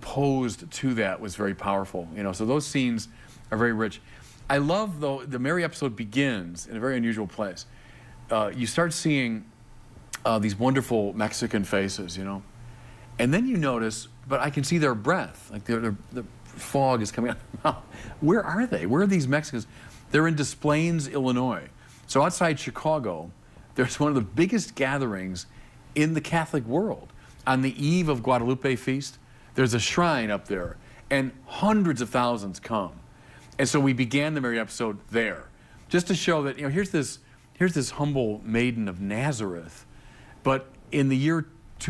opposed to that was very powerful. You know, so those scenes are very rich. I love, though, the Mary episode begins in a very unusual place. You start seeing these wonderful Mexican faces, you know, and then you notice, but I can see their breath, like the fog is coming out of their mouth. Where are they? Where are these Mexicans? They're in Des Plaines, Illinois. So outside Chicago, there's one of the biggest gatherings in the Catholic world. On the eve of Guadalupe feast, there's a shrine up there, and hundreds of thousands come. And so we began the Mary episode there, just to show that, you know, here's this humble maiden of Nazareth, but in the year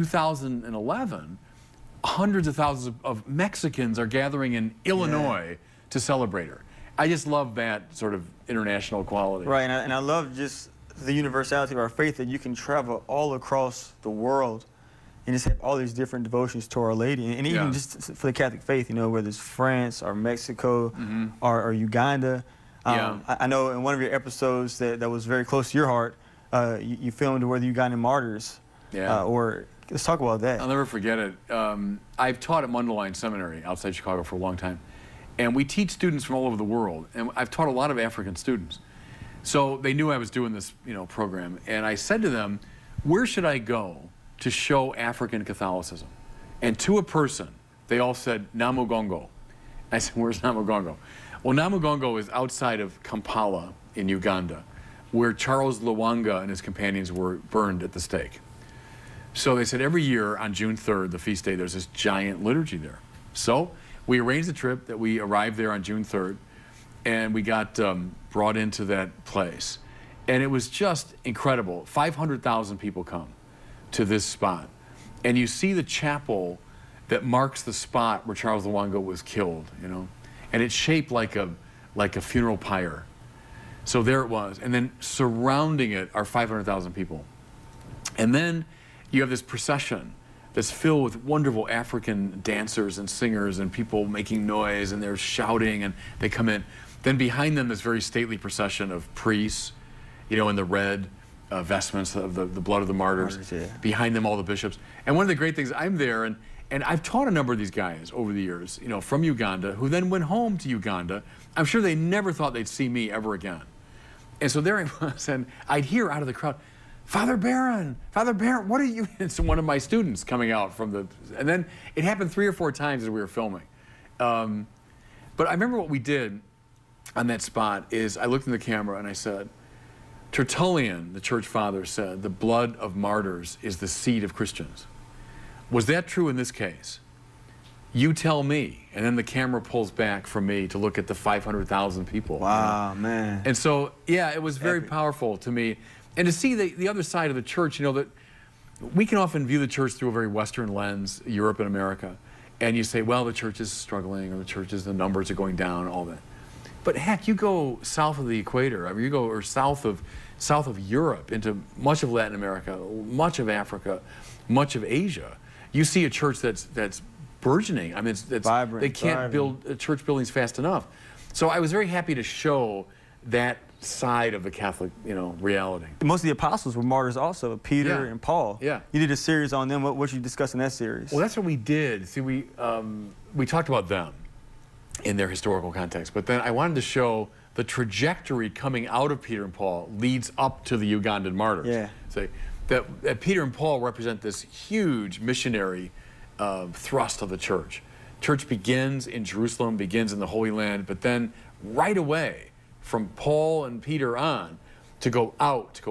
2011, hundreds of thousands of Mexicans are gathering in Illinois to celebrate her. I just love that sort of international quality. Right, and I love just the universality of our faith, that you can travel all across the world and just have all these different devotions to Our Lady. And even just for the Catholic faith, you know, whether it's France or Mexico or Uganda. I know in one of your episodes that was very close to your heart, you filmed where the Ugandan martyrs. Or let's talk about that. I'll never forget it. I've taught at Mundelein Seminary outside Chicago for a long time. And we teach students from all over the world. And I've taught a lot of African students. So they knew I was doing this, you know, program. And I said to them, where should I go to show African Catholicism? And to a person, they all said, Namugongo. I said, where's Namugongo? Well, Namugongo is outside of Kampala in Uganda, where Charles Lwanga and his companions were burned at the stake. So they said every year on June 3rd, the feast day, there's this giant liturgy there. So we arranged a trip that we arrived there on June 3rd, and we got brought into that place. And it was just incredible. 500,000 people come to this spot. And you see the chapel that marks the spot where Charles Lwanga was killed, you know? And it's shaped like a funeral pyre. So there it was. And then surrounding it are 500,000 people. And then you have this procession that's filled with wonderful African dancers and singers and people making noise, and they're shouting, and they come in. Then behind them, this very stately procession of priests, you know, in the red vestments of the blood of the martyrs. Behind them, all the bishops. And one of the great things, I'm there, and I've taught a number of these guys over the years, you know, from Uganda, who then went home to Uganda. I'm sure they never thought they'd see me ever again. And so there I was, and I'd hear out of the crowd, Father Barron, what are you? It's one of my students coming out from the, and then it happened 3 or 4 times as we were filming. But I remember what we did on that spot is I looked in the camera and I said, Tertullian, the church father, said, the blood of martyrs is the seed of Christians. Was that true in this case? You tell me. And then the camera pulls back from me to look at the 500,000 people. Wow, man. And so, yeah, it was very powerful to me. And to see the other side of the church, you know, that we can often view the church through a very Western lens, Europe and America. And you say, well, the church is struggling, or the numbers are going down, all that. But heck, you go south of the equator, I mean, you go or south of Europe into much of Latin America, much of Africa, much of Asia. You see a church that's burgeoning. I mean, it's vibrant. They can't build church buildings fast enough. So I was very happy to show that side of the Catholic, you know, reality. Most of the apostles were martyrs also, Peter and Paul. Yeah. You did a series on them. What you discussed in that series? Well, that's what we did. See, we talked about them in their historical context, but then I wanted to show the trajectory coming out of Peter and Paul leads up to the Ugandan martyrs. Yeah. So that Peter and Paul represent this huge missionary thrust of the church. Church begins in Jerusalem, begins in the Holy Land, but then right away, from Paul and Peter on, to go out,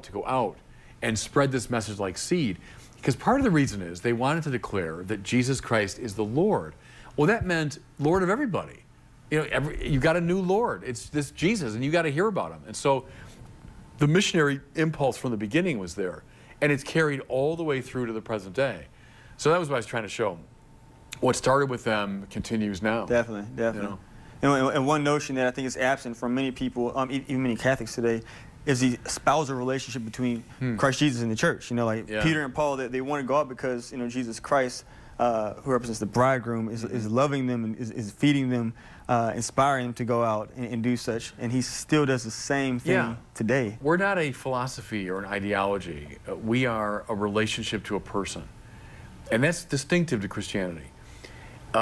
and spread this message like seed. Because part of the reason is they wanted to declare that Jesus Christ is the Lord. Well, that meant Lord of everybody. You know, you got a new Lord. It's this Jesus, and you got to hear about him. And so the missionary impulse from the beginning was there, and it's carried all the way through to the present day. So that was what I was trying to show. What started with them continues now. Definitely. You know, and one notion that I think is absent from many people, even many Catholics today, is the spousal relationship between Christ Jesus and the church. You know, like Peter and Paul, they want to go out because, you know, Jesus Christ, who represents the bridegroom, is loving them and is feeding them, inspiring them to go out and do such. And he still does the same thing today. We're not a philosophy or an ideology. We are a relationship to a person. And that's distinctive to Christianity.